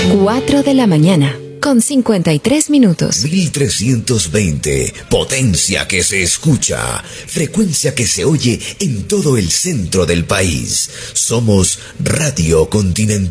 4 de la mañana, con 53 minutos. 1320, potencia que se escucha, frecuencia que se oye en todo el centro del país. Somos Radio Continental.